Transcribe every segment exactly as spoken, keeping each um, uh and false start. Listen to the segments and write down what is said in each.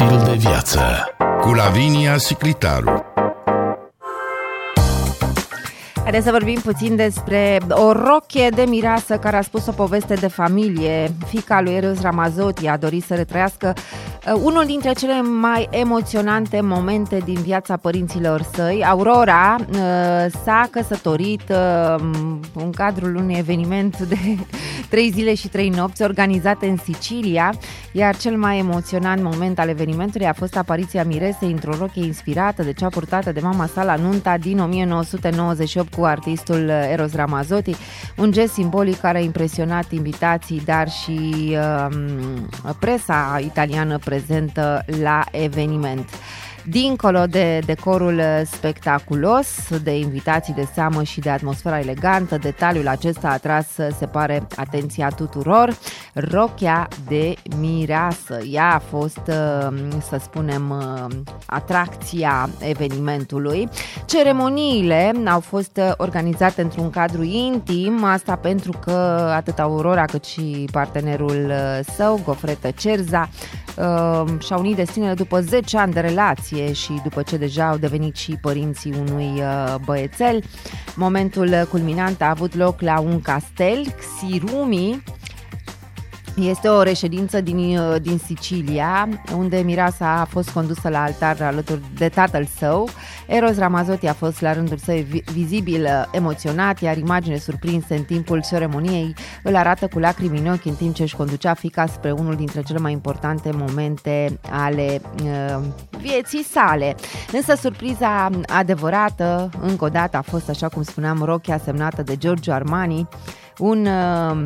stil de viață cu Lavinia Siclitaru. Haideți să vorbim puțin despre o rochie de mireasă care a spus o poveste de familie. Fiica lui Eros Ramazzotti a dorit să retrăiască unul dintre cele mai emoționante momente din viața părinților săi. Aurora s-a căsătorit în cadrul unui eveniment de trei zile și trei nopți organizate în Sicilia, iar cel mai emoționant moment al evenimentului a fost apariția miresei într-o rochie inspirată de cea purtată de mama sa la nunta din o mie nouă sute nouăzeci și opt cu artistul Eros Ramazzotti, un gest simbolic care a impresionat invitații, dar și um, presa italiană prezentă la eveniment. Dincolo de decorul spectaculos, de invitații de seamă și de atmosfera elegantă, detaliul acesta a atras, se pare, atenția tuturor. Rochia de mireasă. Ea a fost, să spunem, atracția evenimentului. Ceremoniile au fost organizate într-un cadru intim, asta pentru că atât Aurora cât și partenerul său, Goffredo Cerza, și-au unit destinele după zece ani de relație și după ce deja au devenit și părinții unui băiețel. Momentul culminant a avut loc la un castel, Xirumi. Este o reședință din, din Sicilia, unde mireasa a fost condusă la altar alături de tatăl său. Eros Ramazzotti a fost la rândul său vizibil emoționat, iar imagine surprinse în timpul ceremoniei îl arată cu lacrimi în ochi în timp ce își conducea fiica spre unul dintre cele mai importante momente ale uh, vieții sale. Însă surpriza adevărată, încă o dată, a fost, așa cum spuneam, rochia semnată de Giorgio Armani, un... Uh,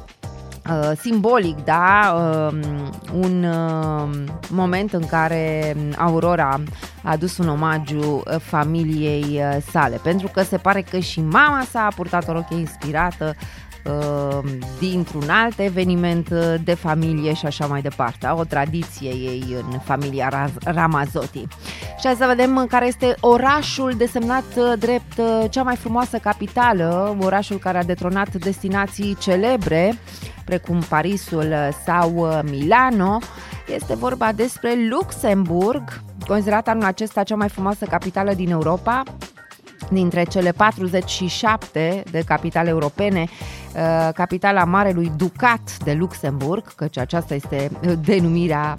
Uh, simbolic, da, uh, un uh, moment în care Aurora a adus un omagiu familiei uh, sale, pentru că se pare că și mama sa a purtat o rochie inspirată uh, dintr-un alt eveniment de familie și așa mai departe. O tradiție ei în familia Ramazzotti. Și hai să vedem care este orașul desemnat drept cea mai frumoasă capitală, orașul care a detronat destinații celebre precum Parisul sau Milano. Este vorba despre Luxemburg, considerată anul acesta cea mai frumoasă capitală din Europa. Dintre cele patruzeci și șapte de capitale europene, capitala Marelui Ducat de Luxemburg, căci aceasta este denumirea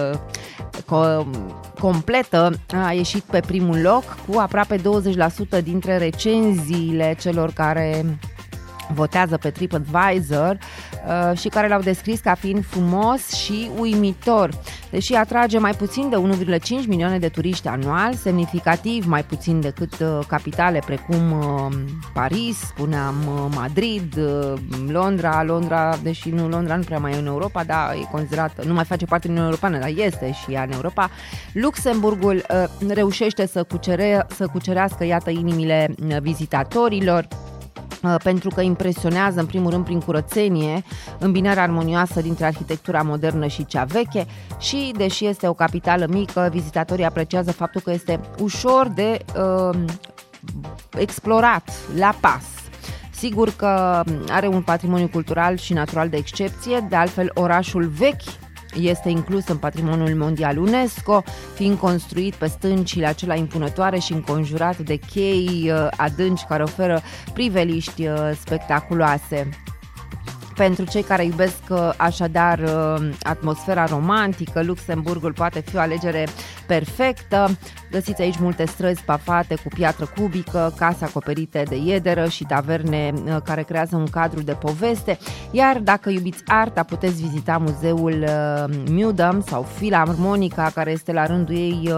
completă, a ieșit pe primul loc cu aproape douăzeci la sută dintre recenziile celor care votează pe TripAdvisor uh, și care l-au descris ca fiind frumos și uimitor. Deși atrage mai puțin de unu virgulă cinci milioane de turiști anual, semnificativ mai puțin decât uh, capitale precum uh, Paris, spuneam uh, Madrid, uh, Londra, Londra, deși nu Londra nu prea mai e în Europa, dar e considerată, nu mai face parte din Uniunea Europeană, dar este și ea în Europa. Luxemburgul uh, reușește să, cucere, să cucerească, iată, inimile vizitatorilor, pentru că impresionează în primul rând prin curățenie, îmbinarea armonioasă dintre arhitectura modernă și cea veche și, deși este o capitală mică, vizitatorii apreciază faptul că este ușor de uh, explorat, la pas. Sigur că are un patrimoniu cultural și natural de excepție, de altfel orașul vechi este inclus în Patrimoniul Mondial UNESCO, fiind construit pe stâncile acelea impunătoare și înconjurat de chei adânci care oferă priveliști spectaculoase. Pentru cei care iubesc așadar atmosfera romantică, Luxemburgul poate fi o alegere perfectă. Găsiți aici multe străzi pavate cu piatră cubică, case acoperite de iederă și taverne care creează un cadru de poveste. Iar dacă iubiți arta, puteți vizita muzeul Museum sau Filarmonica, care este la rândul ei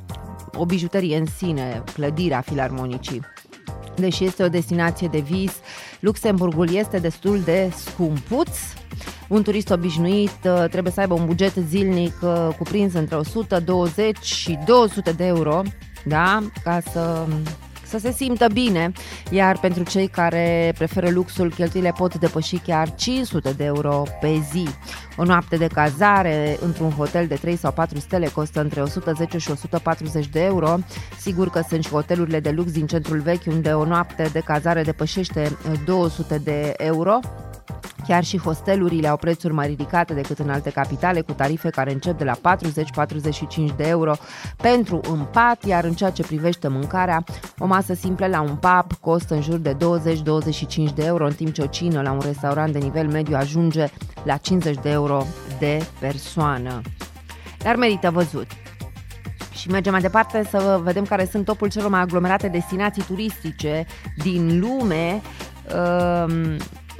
o bijuterie în sine, clădirea filarmonicii. Deși este o destinație de vis, Luxemburgul este destul de scumpuț. Un turist obișnuit trebuie să aibă un buget zilnic cuprins între o sută douăzeci și două sute de euro, da? Ca să, să se simtă bine, iar pentru cei care preferă luxul, cheltuielile pot depăși chiar cinci sute de euro pe zi. O noapte de cazare într-un hotel de trei sau patru stele costă între o sută zece și o sută patruzeci de euro. Sigur că sunt și hotelurile de lux din centrul vechi, unde o noapte de cazare depășește două sute de euro. Chiar și hostelurile au prețuri mai ridicate decât în alte capitale, cu tarife care încep de la patruzeci patruzeci și cinci de euro pentru un pat, iar în ceea ce privește mâncarea, o masă simplă la un pub costă în jur de douăzeci douăzeci și cinci de euro, în timp ce o cină la un restaurant de nivel mediu ajunge la cincizeci de euro de persoană. Dar merită văzut. Și mergem mai departe să vedem care sunt topul celor mai aglomerate destinații turistice din lume. Um,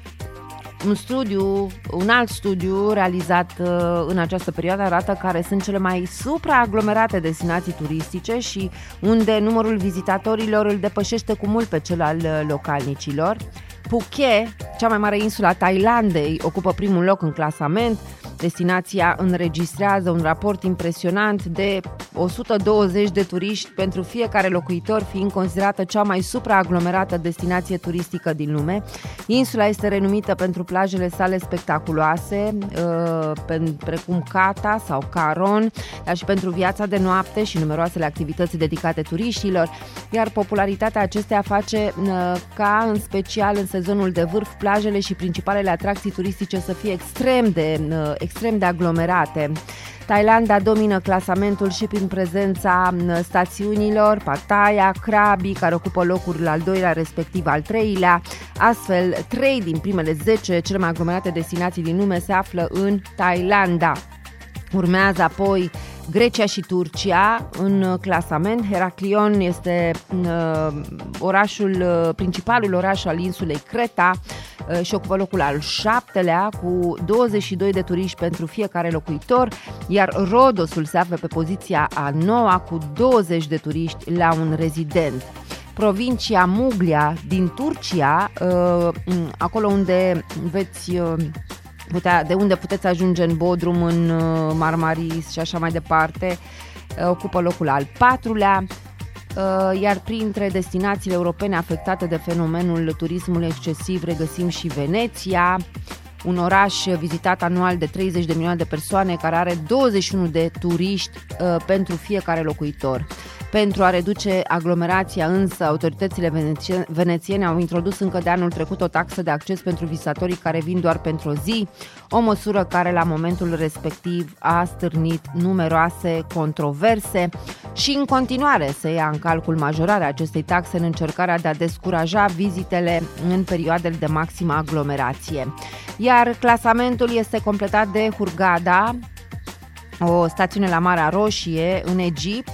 Un studiu, un alt studiu realizat uh, în această perioadă arată care sunt cele mai supraaglomerate destinații turistice și unde numărul vizitatorilor îl depășește cu mult pe cel al uh, localnicilor. Phuket, cea mai mare insulă a Thailandei, ocupă primul loc în clasament. Destinația înregistrează un raport impresionant de o sută douăzeci de turiști pentru fiecare locuitor, fiind considerată cea mai supraaglomerată destinație turistică din lume. Insula este renumită pentru plajele sale spectaculoase, precum Kata sau Caron, dar și pentru viața de noapte și numeroasele activități dedicate turiștilor, iar popularitatea acesteia face ca, în special în sezonul de vârf, plajele și principalele atracții turistice să fie extrem de extrem de aglomerate. Thailanda domină clasamentul și prin prezența stațiunilor Pattaya, Krabi, care ocupă locul al doilea, respectiv al treilea. Astfel, trei din primele zece cele mai aglomerate destinații din lume se află în Thailanda. Urmează apoi Grecia și Turcia în clasament. Heraklion este uh, orașul, uh, principalul oraș al insulei Creta uh, și ocupă locul al șaptelea cu douăzeci și doi de turiști pentru fiecare locuitor, iar Rodosul se află pe poziția a noua cu douăzeci de turiști la un rezident. Provincia Muglia din Turcia, uh, acolo unde veți... Uh, Putea, de unde puteți ajunge în Bodrum, în Marmaris și așa mai departe, ocupă locul al patrulea, iar printre destinațiile europene afectate de fenomenul turismului excesiv regăsim și Veneția, un oraș vizitat anual de treizeci de milioane de persoane, care are douăzeci și unu de turiști pentru fiecare locuitor. Pentru a reduce aglomerația, însă, autoritățile venețiene au introdus încă de anul trecut o taxă de acces pentru vizitatorii care vin doar pentru o zi, o măsură care la momentul respectiv a stârnit numeroase controverse și în continuare se ia în calcul majorarea acestei taxe în încercarea de a descuraja vizitele în perioadele de maximă aglomerație. Iar clasamentul este completat de Hurghada, o stațiune la Marea Roșie, în Egipt,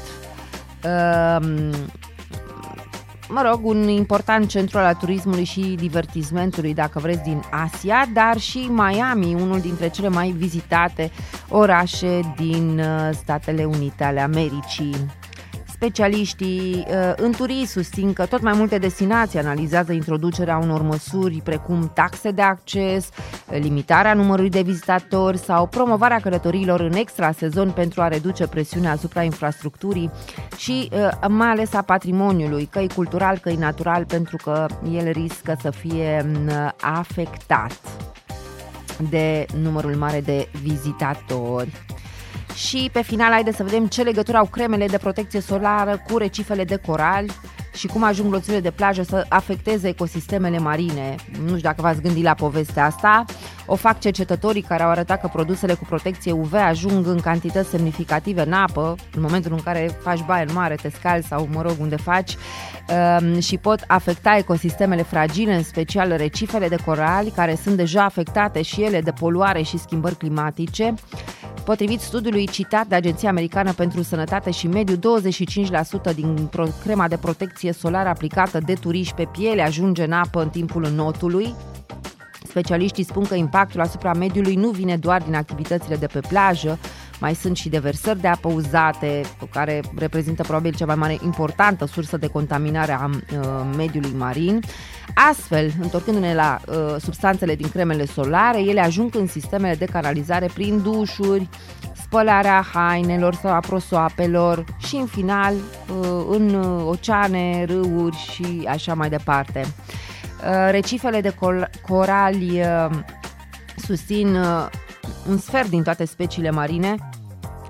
mă rog, un important centru al turismului și divertismentului, dacă vreți, din Asia, dar și Miami, unul dintre cele mai vizitate orașe din Statele Unite ale Americii. Specialiștii uh, în turism susțin că tot mai multe destinații analizează introducerea unor măsuri precum taxe de acces, limitarea numărului de vizitatori sau promovarea călătoriilor în extrasezon pentru a reduce presiunea asupra infrastructurii și uh, mai ales a patrimoniului, căi cultural, căi natural, pentru că el riscă să fie uh, afectat de numărul mare de vizitatori. Și pe final, haideți să vedem ce legătură au cremele de protecție solară cu recifele de corali și cum ajung gloțurile de plajă să afecteze ecosistemele marine. Nu știu dacă v-ați gândit la povestea asta. O fac cercetătorii care au arătat că produsele cu protecție U V ajung în cantități semnificative în apă, în momentul în care faci baie în mare, te scalzi sau, mă rog, unde faci, și pot afecta ecosistemele fragile, în special recifele de corali, care sunt deja afectate și ele de poluare și schimbări climatice. Potrivit studiului citat de Agenția Americană pentru Sănătate și Mediu, douăzeci și cinci la sută din crema de protecție solară aplicată de turiști pe piele ajunge în apă în timpul înnotului. Specialiștii spun că impactul asupra mediului nu vine doar din activitățile de pe plajă, mai sunt și deversări de apă uzate, care reprezintă probabil cea mai mare importantă sursă de contaminare a uh, mediului marin. Astfel, întorcându-ne la uh, substanțele din cremele solare, ele ajung în sistemele de canalizare prin dușuri, spălarea hainelor sau a prosoapelor și, în final, uh, în oceane, râuri și așa mai departe. Uh, recifele de col- corali uh, susțin uh, un sfert din toate speciile marine,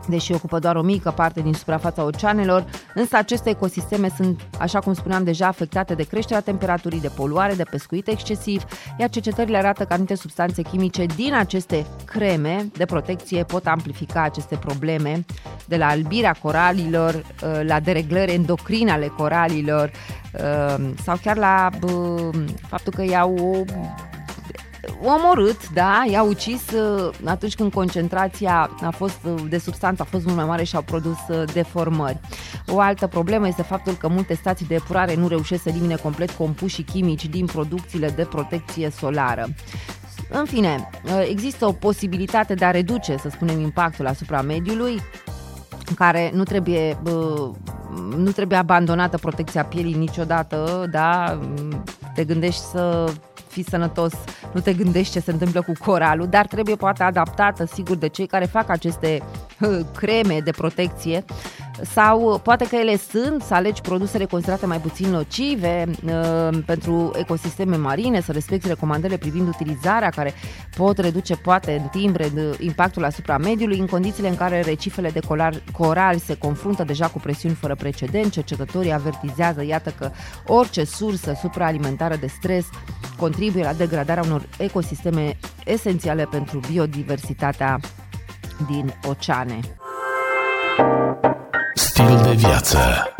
deși ocupă doar o mică parte din suprafața oceanelor, însă aceste ecosisteme sunt, așa cum spuneam deja, afectate de creșterea temperaturii, de poluare, de pescuit excesiv, iar cercetările arată că anumite substanțe chimice din aceste creme de protecție pot amplifica aceste probleme, de la albirea coralilor, la dereglări endocrine ale coralilor sau chiar la faptul că i-au omorât, da, i-a ucis atunci când concentrația a fost, de substanță a fost mult mai mare și au produs deformări. O altă problemă este faptul că multe stații de epurare nu reușesc să elimine complet compușii chimici din producțiile de protecție solară. În fine, există o posibilitate de a reduce, să spunem, impactul asupra mediului, în care nu trebuie, nu trebuie abandonată protecția pielii niciodată, da, te gândești să fii sănătos, nu te gândești ce se întâmplă cu coralul, dar trebuie poate adaptată, sigur, de cei care fac aceste creme de protecție, sau poate că ele sunt, să alegi produsele considerate mai puțin nocive uh, pentru ecosisteme marine, să respecti recomandările privind utilizarea, care pot reduce poate în timp impactul asupra mediului, în condițiile în care recifele de corali se confruntă deja cu presiuni fără precedent. Cercetătorii avertizează, iată, că orice sursă supraalimentară de stres contribuie la degradarea unor ecosisteme esențiale pentru biodiversitatea din oceane. Stil de viață.